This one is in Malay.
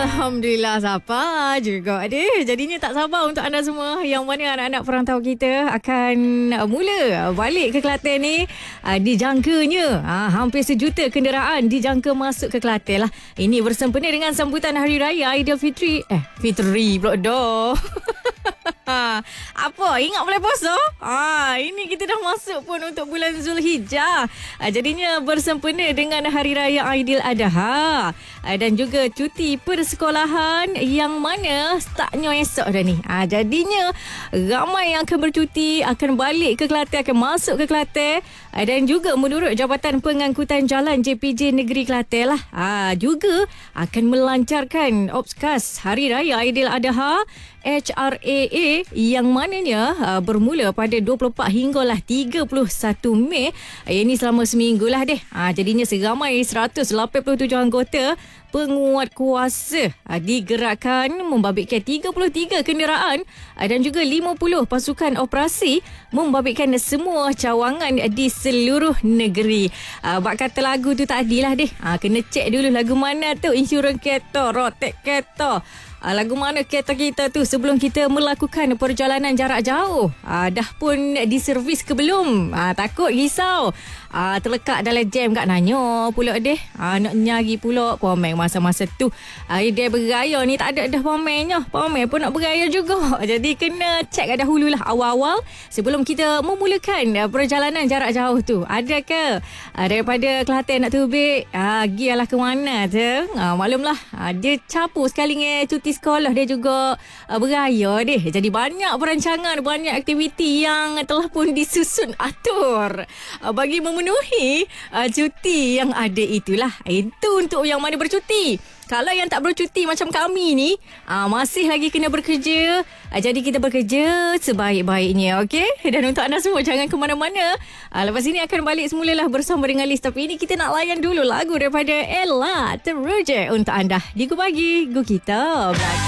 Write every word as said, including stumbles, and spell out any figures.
Alhamdulillah, sabar juga deh. Jadinya tak sabar untuk anda semua yang mana anak-anak perantau kita akan uh, mula balik ke Kelantan ni. Uh, dijangkanya uh, hampir sejuta kenderaan dijangka masuk ke Kelantan lah. Ini bersempena dengan sambutan Hari Raya Aidilfitri. Eh, Fitri pula dah. Apa? Ingat bulan puasa? Ha, ini kita dah masuk pun untuk bulan Zulhijjah. Ha, jadinya bersempena dengan Hari Raya Aidiladha ha, dan juga cuti persekolahan yang mana startnya esok dah ni. Ha, jadinya ramai yang akan bercuti, akan balik ke Kelantan, akan masuk ke Kelantan. Ha, dan juga menurut Jabatan Pengangkutan Jalan J P J Negeri Kelantan lah, ha, juga akan melancarkan Opskas Hari Raya Aidiladha H R A A yang mananya uh, bermula pada dua puluh empat hinggalah tiga puluh satu Mei. Uh, ini selama seminggu lah deh. Uh, jadinya seramai seratus lapan puluh tujuh anggota penguat kuasa uh, digerakkan membabitkan tiga puluh tiga kenderaan uh, dan juga lima puluh pasukan operasi membabitkan semua cawangan di seluruh negeri. Uh, bak kata lagu tu tadi lah deh. Uh, kena cek dulu lagu mana tu, insurans kereta, rotek kereta. Uh, lagu mana kereta kita tu sebelum kita melakukan perjalanan jarak jauh. Uh, dah pun diservis ke belum? Uh, takut risau. Uh, terlekat dalam jam kat nanya pula deh. Uh, nak nyari pula pamer masa-masa tu. Uh, dia bergaya ni tak ada dah pamernya. Pamer pun nak bergaya juga. Jadi kena cek dahulu lah awal-awal sebelum kita memulakan uh, perjalanan jarak jauh tu. Ada ke? Uh, daripada Kelantan nak terbit, uh, gialah ke mana tu? Uh, maklumlah, uh, dia campur sekali dengan cuti sekolah, dia juga uh, beraya deh. Jadi banyak perancangan, banyak aktiviti yang telah pun disusun atur uh, bagi memenuhi uh, cuti yang ada itulah. Itu untuk yang mana bercuti. Kalau yang tak bercuti macam kami ni, uh, masih lagi kena bekerja. Uh, jadi kita bekerja sebaik-baiknya, okey? Dan untuk anda semua, jangan ke mana-mana. Uh, lepas ini akan balik semulalah bersama dengan Liz. Tapi ini kita nak layan dulu lagu daripada Ella Teruja untuk anda. Di Gu Pagi, Gu Kita.